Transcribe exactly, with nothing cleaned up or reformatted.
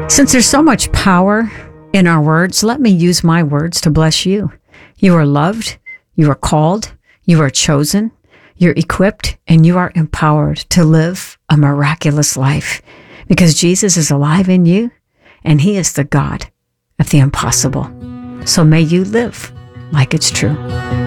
Since there's so much power in our words, let me use my words to bless you. You are loved, you are called, you are chosen, you're equipped, and you are empowered to live a miraculous life because Jesus is alive in you and he is the God of the impossible. So may you live like it's true.